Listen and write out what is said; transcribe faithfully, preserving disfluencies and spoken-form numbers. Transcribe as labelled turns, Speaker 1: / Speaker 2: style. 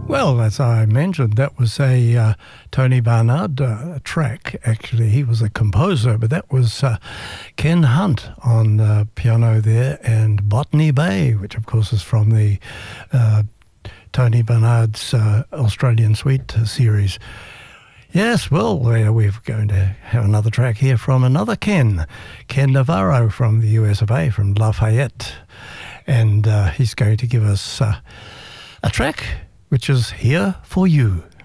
Speaker 1: Well, as I mentioned, that was a uh, Tony Barnard uh, track. Actually, he was a composer, but that was uh, Ken Hunt on uh, piano there, and Botany Bay, which of course is from the uh, Tony Barnard's uh, Australian Suite series. Yes, well, we're going to have another track here from another Ken, Ken Navarro from the U S of A, from Lafayette. And uh, he's going to give us uh, a track which is Here For You.